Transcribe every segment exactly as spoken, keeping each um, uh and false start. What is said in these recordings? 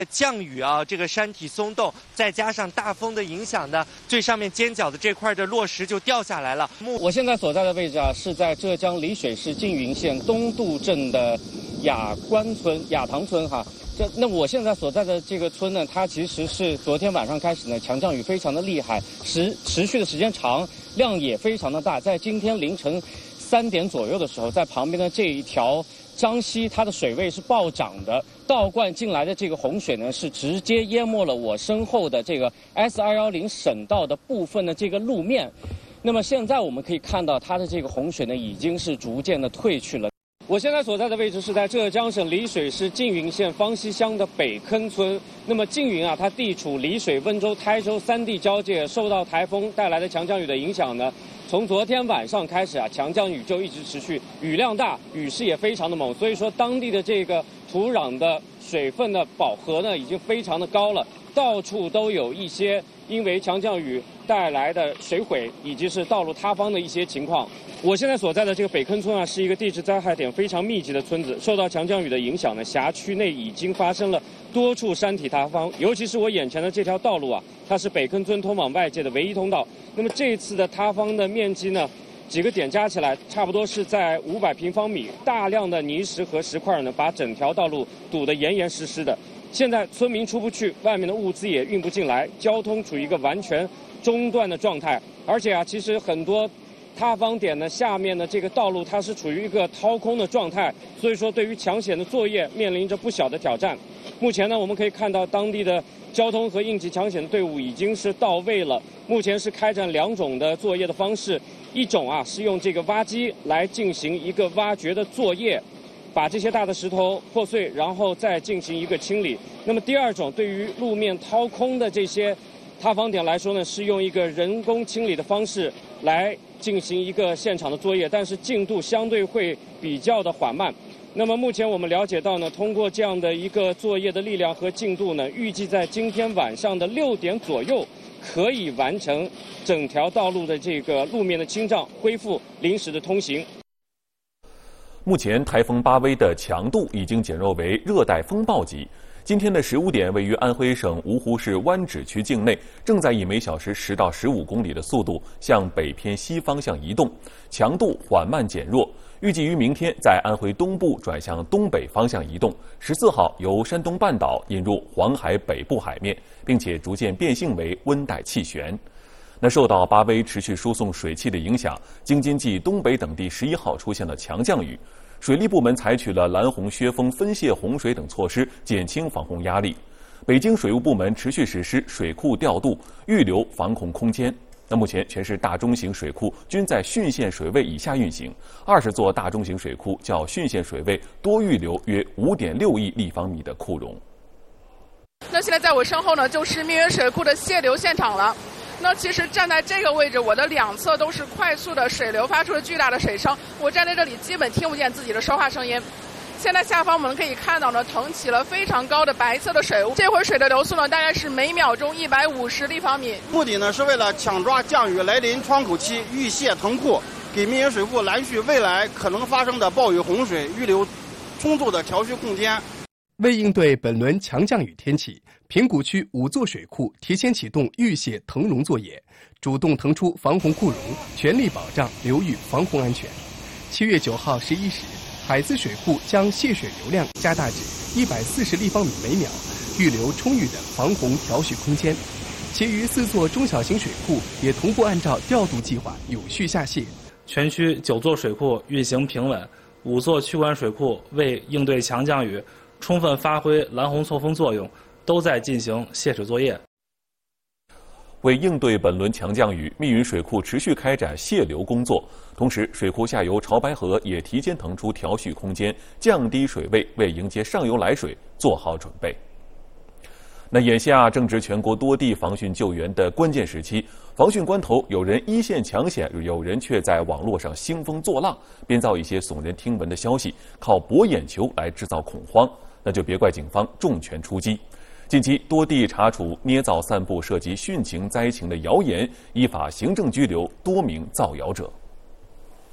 降雨啊，这个山体松动，再加上大风的影响呢，最上面尖角的这块的落石就掉下来了。 我现在所在的位置啊，是在浙江丽水市缙云县东渡镇的雅关村、雅塘村哈。这那我现在所在的这个村呢，它其实是昨天晚上开始呢，强降雨非常的厉害，持持续的时间长，量也非常的大。在今天凌晨三点左右的时候，在旁边的这一条漳溪，它的水位是暴涨的，倒灌进来的这个洪水呢，是直接淹没了我身后的这个 S 二一零省道的部分的这个路面。那么现在我们可以看到，它的这个洪水呢，已经是逐渐的退去了。我现在所在的位置是在浙江省丽水市缙云县方溪乡的北坑村。那么缙云啊，它地处丽水、温州、台州三地交界，受到台风带来的强降雨的影响呢，从昨天晚上开始啊，强降雨就一直持续，雨量大，雨势也非常的猛，所以说当地的这个土壤的水分的饱和呢，已经非常的高了，到处都有一些因为强降雨带来的水毁以及是道路塌方的一些情况。我现在所在的这个北坑村啊，是一个地质灾害点非常密集的村子，受到强降雨的影响呢，辖区内已经发生了多处山体塌方，尤其是我眼前的这条道路啊，它是北坑村通往外界的唯一通道。那么这次的塌方的面积呢，几个点加起来差不多是在五百平方米，大量的泥石和石块呢，把整条道路堵得严严实实的。现在村民出不去，外面的物资也运不进来，交通处于一个完全中断的状态。而且啊，其实很多塌方点呢，下面的这个道路它是处于一个掏空的状态，所以说对于抢险的作业面临着不小的挑战。目前呢，我们可以看到当地的交通和应急抢险的队伍已经是到位了。目前是开展两种的作业的方式，一种啊是用这个挖机来进行一个挖掘的作业，把这些大的石头破碎，然后再进行一个清理。那么第二种，对于路面掏空的这些塌方点来说呢，是用一个人工清理的方式来进行一个现场的作业，但是进度相对会比较的缓慢。那么目前我们了解到呢，通过这样的一个作业的力量和进度呢，预计在今天晚上的六点左右可以完成整条道路的这个路面的清障，恢复临时的通行。 目前台风巴威的强度已经减弱为热带风暴级。今天的十五点，位于安徽省芜湖市湾址区境内，正在以每小时十到十五公里的速度向北偏西方向移动，强度缓慢减弱。预计于明天在安徽东部转向东北方向移动，十四号由山东半岛引入黄海北部海面，并且逐渐变性为温带气旋。那受到巴威持续输送水汽的影响，京津冀东北等地十一号出现了强降雨。水利部门采取了蓝洪削峰分泄洪水等措施，减轻防洪压力。北京水务部门持续实施水库调度，预留防洪空间。那目前全市大中型水库均在汛限水位以下运行，二十座大中型水库较汛限水位多预留约五点六亿立方米的库容。 那现在在我身后呢，就是密云水库的泄流现场了。那其实站在这个位置，我的两侧都是快速的水流发出了巨大的水声，我站在这里基本听不见自己的说话声音。现在下方我们可以看到呢，腾起了非常高的白色的水雾，这会水的流速呢大概是每秒钟一百五十立方米。 目的呢是为了抢抓降雨来临窗口期预泄腾库，给密云水库拦蓄未来可能发生的暴雨洪水，预留充足的调蓄空间。 为应对本轮强降雨天气，平谷区五座水库提前启动预泄腾容作业，主动腾出防洪库容，全力保障流域防洪安全。七月九号十一时，海资水库将泄水流量加大至一百四十立方米每秒，预留充裕的防洪调蓄空间。其余四座中小型水库也同步按照调度计划有序下泄。 全区九座水库运行平稳，五座区管水库为应对强降雨充分发挥拦洪错峰作用，都在进行泄水作业。 为应对本轮强降雨，密云水库持续开展泄流工作，同时水库下游潮白河也提前腾出调蓄空间，降低水位，为迎接上游来水做好准备。那眼下正值全国多地防汛救援的关键时期，防汛关头，有人一线抢险，有人却在网络上兴风作浪，编造一些耸人听闻的消息，靠博眼球来制造恐慌，那就别怪警方重拳出击。近期多地查处捏造散布涉及汛情灾情的谣言，依法行政拘留多名造谣者。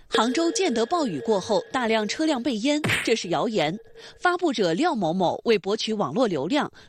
杭州建德暴雨过后，大量车辆被淹，这是谣言。发布者廖某某为博取网络流量，